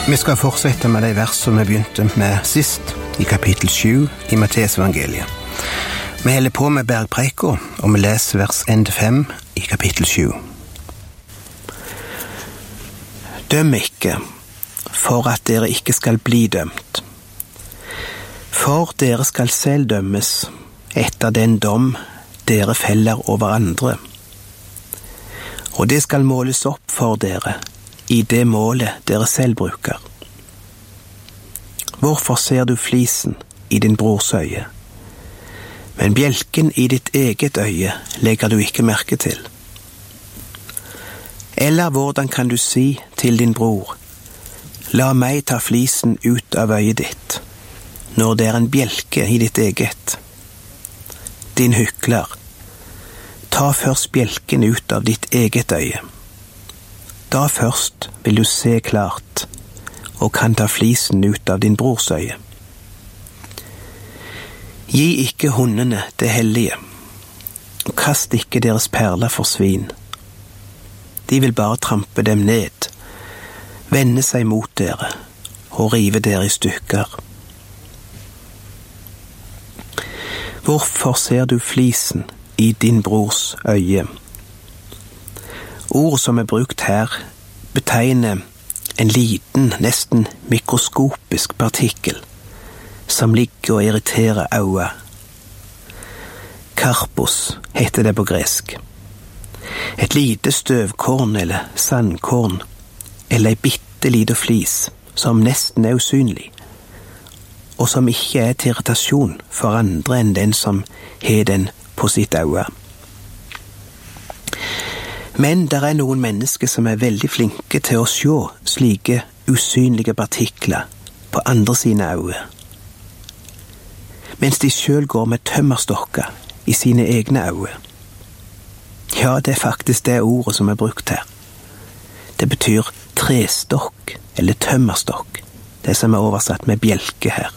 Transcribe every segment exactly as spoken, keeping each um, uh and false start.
Vi skal fortsette med de vers som vi begynte med sist, i kapittel sju i Matteus evangeliet. Vi holder på med bergpreika, og vi leser vers ett til fem i kapittel sju. Døm ikke, for at dere ikke skal bli dømt. For dere skal selv dømmes etter den dom dere feller over andre. Og det skal måles opp for dere i det målet dere selv bruker. Hvorfor ser du flisen i din brors øye, men bjelken i ditt eget øye legger du ikke merke til? Eller hvordan kan du si til din bror, la meg ta flisen ut av øyet ditt, når det er en bjelke i ditt eget? Din hykler, ta først bjelken ut av ditt eget øye. Da først vil du se klart, og kan ta flisen ut av din brors øye. Gi ikke hundene det hellige, og kast ikke deres perler for svin. De vil bare trampe dem ned, vende seg mot dere, og rive dere i stykker. Hvorfor ser du flisen i din brors øye? Ord som er brukt her betegner en liten, nesten mikroskopisk partikkel som ligger og irriterer øyet. Karpos heter det på gresk. Et lite støvkorn eller sandkorn, eller ei bitte lite flis som nesten er usynlig, og som ikke er til irritasjon for andre enn den som har den på sitt øye. Men det er noen mennesker som er veldig flinke til å se slike usynlige partikler på andre sine øyne, mens de selv går med tømmerstokker i sine egne øyne. Ja, det er faktisk det ordet som er brukt her. Det betyr trestokk eller tømmerstokk, det som er oversatt med bjelke her.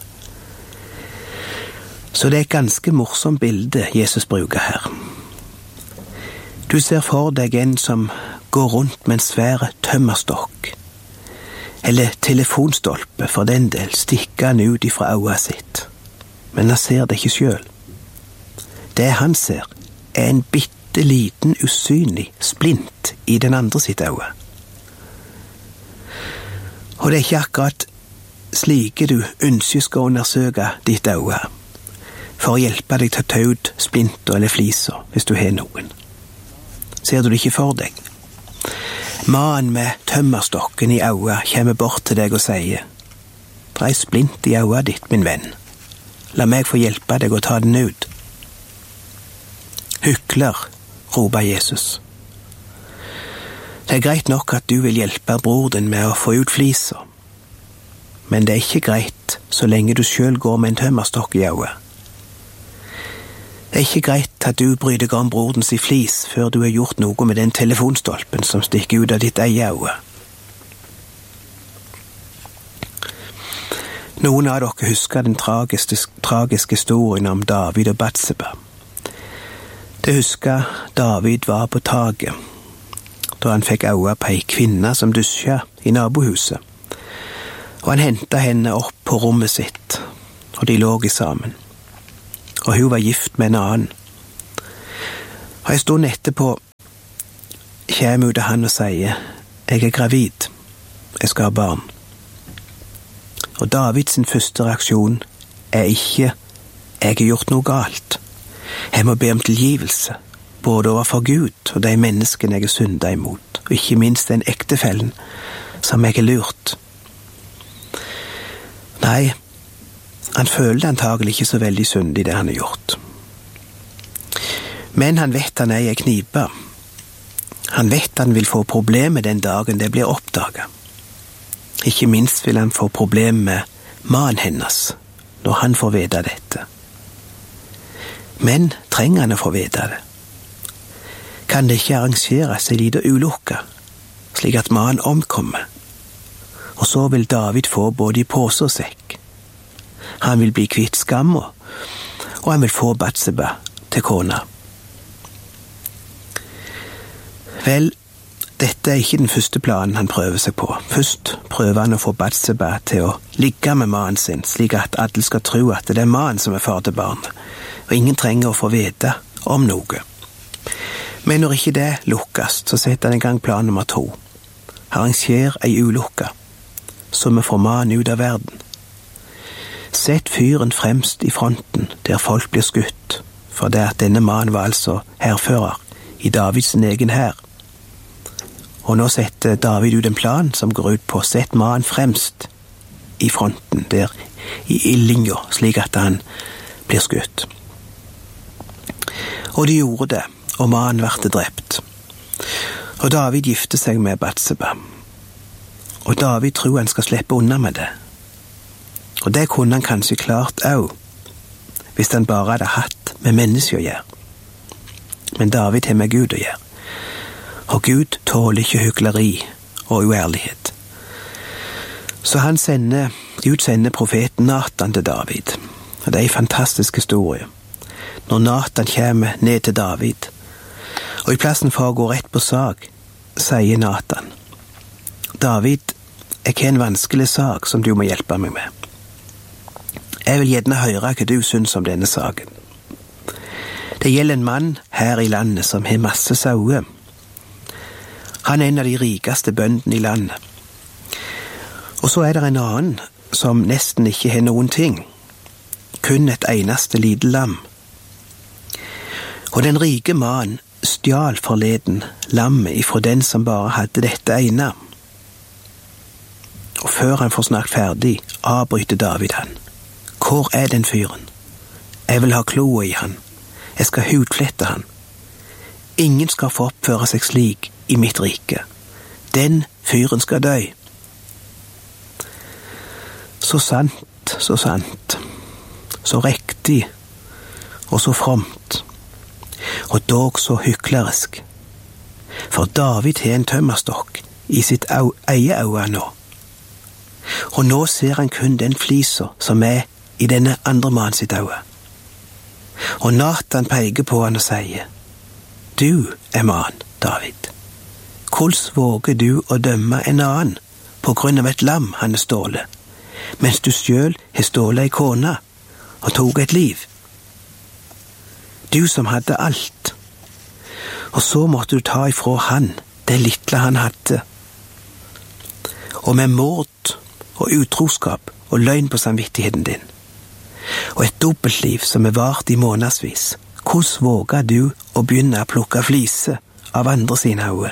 Så det er et ganske morsomt bilde Jesus bruker her. Du ser for deg en som går rundt med en svære tømmerstokk, eller telefonstolpe for den del, stikker han ut ifra øyet sitt. Men han ser det ikke selv. Det han ser er en bitte liten usynlig splint i den andre sitt øye. Og det er ikke akkurat slike du ønsker skal undersøke ditt øye, for å hjelpe deg til å ta ut splinter eller fliser, hvis du har noen. Ser du det ikke for deg? Mannen med tømmerstokken i øyet kommer bort til deg og sier, «Det er splint i øyet ditt, min venn. La meg få hjelpe deg å ta den ut.» «Hykler», roper Jesus. Det er greit nok at du vil hjelpe bror din med å få ut fliser, men det er ikke greit så lenge du selv går med en tømmerstokk i øyet. Det er ikke greit at du bryr deg om brodens i flis før du har gjort noe med den telefonstolpen som stikker ut av ditt eget øye. Noen av dere husker den tragiske, tragiske historien om David og Batseba. Det husker David var på taket, da han fikk øye på ei kvinne som dusja i nabohuset, og han hentet henne opp på rommet sitt, og de lå sammen. Og hun var gift med en annen. Og en stund etterpå kommer hun til han og sier, «Jeg er gravid, jeg skal ha barn.» Og Davids første reaksjon er ikke, «Jeg har gjort noe galt. Jeg må be om tilgivelse, både overfor Gud og de menneskene jeg er syndet imot, og ikke minst den ektefellen som jeg har lurt.» Nei, han føler antagelig ikke så veldig syndig det han har gjort. Men han vet han er i knipe. Han vet han vil få problemer den dagen det blir oppdaget. Ikke minst vil han få problemer med mannen hennes når han får vite dette. Men trenger han å få vite det? Kan det ikke arrangeres en liten ulykke, slik at mannen omkommer? Og så vil David få både i pose og sekk. Han vil bli kvitt skamma, og han vil få Batseba til kona. Vel, Dette er ikke den første planen han prøver seg på. Først prøver han å få Batseba til å ligge med mannen sin, slik at alle skal tro at det er mannen som er far til barnet, og ingen trenger å få vite om noe. Men når ikke det lukkes, så setter han i gang plan nummer to. Arranger ei ulykke, så vi får mannen ut av verden. Sett fyren fremst i fronten, der folk blir skutt, for det at denne mannen var altså hærfører i Davids egen hær. Og nå setter David ut en plan som går ut på å sette mannen fremst i fronten, der i ildlinja, slik at han blir skutt. Og de gjorde det, og mannen ble drept. Og David gifter seg med Batseba. Og David tror han skal slippe unna med det. Og det kunne han kanskje klart også, hvis han bare hadde hatt med mennesker å gjøre. Men David har med Gud å gjøre. Og Gud tåler ikke hykleri og uærlighet. Så han sender, Gud sender profeten Nathan til David. Og det er en fantastisk historie. Når Nathan kommer ned til David, og i plassen for å gå rett på sak, sier Nathan: David, jeg har en vanskelig sak som du må hjelpe meg med. Jeg vil gjerne høre hva du syns om denne saken. Det gjelder en mann her i landet som har masse sauer. Han er en av de rikeste bøndene i landet. Og så er det en annen som nesten ikke har noen ting. Kun et eneste lite lam. Og den rike mannen stjal forleden lammet ifra den som bare hadde dette ene. Og før han får snakket ferdig, avbryter David han. Hvor er den fyren? Jeg vil ha kloa i han. Jeg skal hudflette han. Ingen skal få oppføre seg slik i mitt rike. Den fyren skal dø. Så sant, så sant. Så riktig og så fromt. Og dog så hyklerisk. For David har en tømmerstokk i sitt au, eie øye nå. Og nå ser han kun den flisa som er i denne andre mann sitt øye. Og Nathan peker på han og sier: Du er mann, David. Hvordan våger du å dømme en annen på grunn av et lam han er stålet, mens du selv har stålet ei kone og tog et liv? Du som hadde alt, og så måtte du ta ifra han det lille han hadde. Og med mord og utroskap og løgn på samvittigheten din, og et dobbeltliv som er vart i månedsvis, hvordan våger du å begynne å plukke flise av andre sine øyne?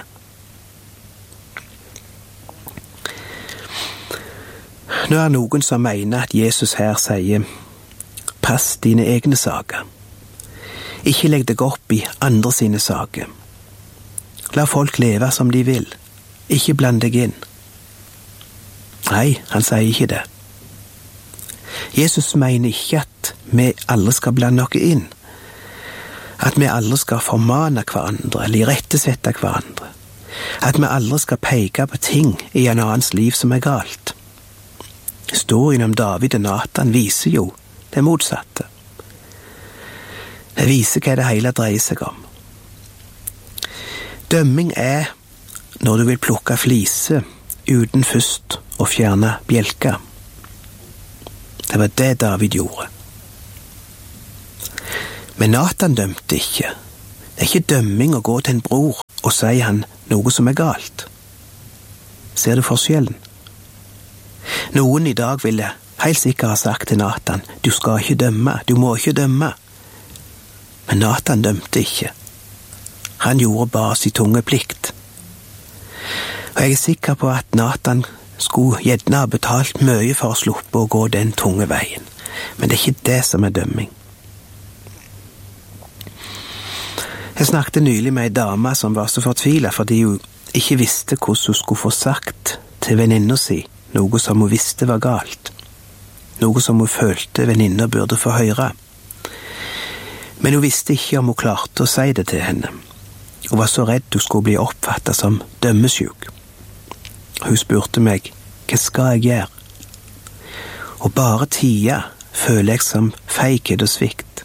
Nå er noen som mener at Jesus her sier: Pass dine egne saker. Ikke legg deg opp i andre sine saker. La folk leve som de vil. Ikke bland deg inn. Nei, han sier ikke det. Jesus mener ikke at vi alle skal blande noe inn. At vi alle skal formane hverandre eller irettesette hverandre. At vi alle skal peke på ting i en annens liv som er galt. Historien om David og Nathan viser jo det motsatte. Det viser hva det hele dreier seg om. Dømming er når du vil plukke flise uten først å fjerne bjelka. Det var det David gjorde. Men Nathan dømte ikke. Det er ikke dømming å gå til en bror og si han noe som er galt. Ser du forskjellen? Noen i dag ville helt sikkert ha sagt til Nathan: Du skal ikke dømme, du må ikke dømme. Men Nathan dømte ikke. Han gjorde bare sin tunge plikt. Og jeg er sikker på at Nathan skulle gjerne ha betalt mye for å sluppe å gå den tunge veien. Men det er ikke det som er dømming. Jeg snakket nylig med en dame som var så fortvilet fordi hun ikke visste hvordan hun skulle få sagt til venninna si noe som hun visste var galt. Noe som hun følte venninna burde få høre. Men hun visste ikke om hun klarte å si det til henne. Hun var så redd hun skulle bli oppfattet som dømmesjuk. Hun spurte meg: Hva skal jeg gjøre? Og bare tida føler jeg som feighet og svikt.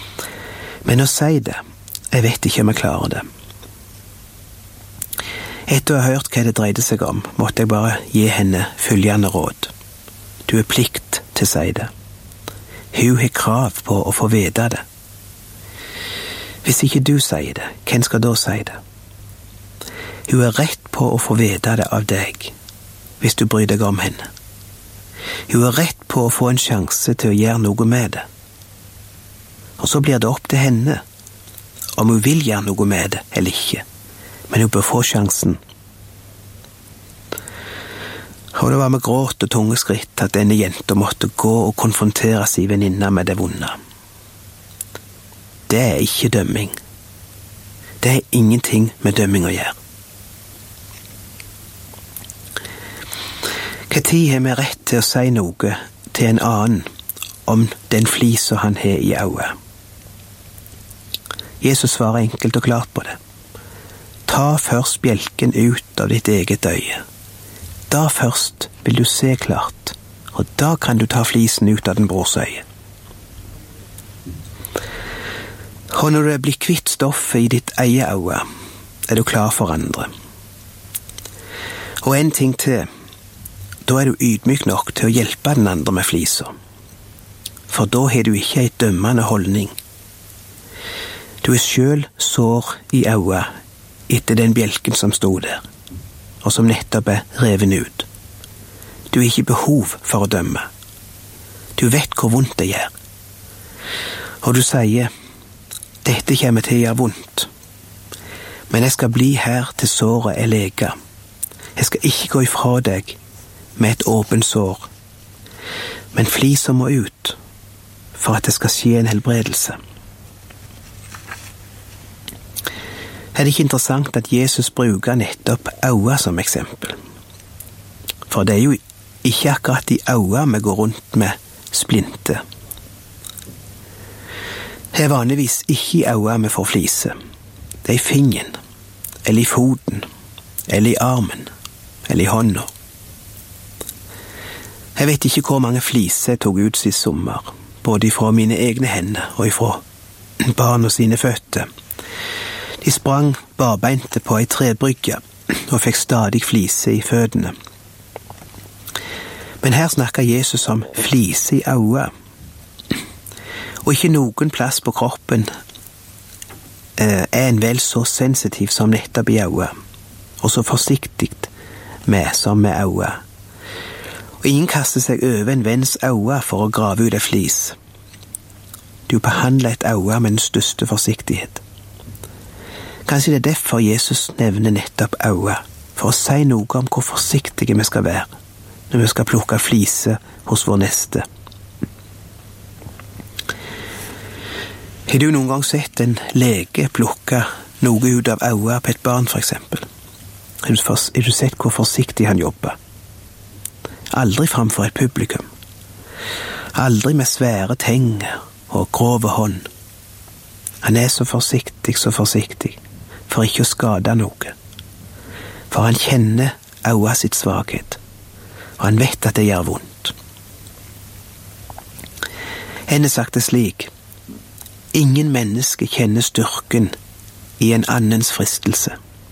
Men å si det, jeg vet ikke om jeg klarer det. Etter å ha hørt hva det dreide seg om, måtte jeg bare gi henne følgende råd. Du er plikt til å si det. Hun har krav på å få vite det. Hvis ikke du sier det, hvem skal da si det? Hun er rett på å få vite det av deg, hvis du bryr deg om henne. Hun er rett på å få en sjanse til å gjøre noe med det. Og så blir det opp til henne, om hun vil gjøre noe med det eller ikke. Men hun bør få sjansen. Og det var med gråt og tunge skritt at denne jenta måtte gå og konfrontere sin venninne med det vonde. Det er ikke dømming. Det er ingenting med dømming å gjøre. Hva tid har vi rett til å si noe til en annen om den flisa han har i øyet? Jesus svarer enkelt og klart på det. Ta først bjelken ut av ditt eget øye. Da først vil du se klart, og da kan du ta flisen ut av den brors øye. Og når du er blitt kvitt stoffet i ditt eget øye, er du klar for andre. Og en ting til, da er du ydmyk nok til å hjelpe den andre med flisa. For da har du ikke et dømmende holdning. Du er selv sår i øyet etter den bjelken som stod der, og som nettopp er reven ut. Du har ikke behov for å dømme. Du vet hvor vondt det gjør. Og du sier, dette kommer til å gjøre vondt, men jeg skal bli her til såret er lega. Jeg skal ikke gå ifra deg med et åpent sår, men flisa må ut for at det skal skje en helbredelse. Er det ikke interessant at Jesus bruker nettopp øyne som eksempel? For det er jo ikke akkurat i øyne vi går rundt med splinte. Det er vanligvis ikke i øyne vi får flise. Det er i fingeren, eller i foten, eller i armen, eller i hånda. Jeg vet ikke hvor mange fliser jeg tok ut sist sommer, både fra mine egne hender og fra barna sine føtter. De sprang barbeinte på ei trebrygge og fikk stadig flise i føttene. Men her snakker Jesus om flise i øyet. Og ikke noen plass på kroppen eh, er en vel så sensitiv som nettopp i øyet, og så forsiktig med som med øyet. Og ingen kaster seg over en venns øye for å grave ut en flis. Du behandler et øye med den største forsiktighet. Kanskje det er derfor Jesus nevner nettopp øyet, for å si noe om hvor forsiktige vi skal være når vi skal plukke flise hos vår neste. Har du noen gang sett en lege plukke noe ut av øyet på et barn, for eksempel? Har du sett hvor forsiktig han jobber? Aldri framfor et publikum. Aldri med svære tenger og grove hånd. Han er så forsiktig, så forsiktig, for ikke å skade noe. For han kjenner øyet sitt svakhet, og han vet at det gjør vondt. En har sagt det slik: ingen menneske kjenner styrken i en annens fristelse.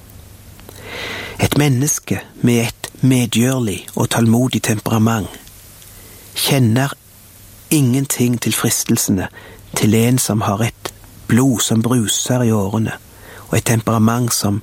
Et menneske med et medgjørlig og tålmodig temperament kjenner ingenting til fristelsene til en som har et blod som bruser i årene, og et temperament som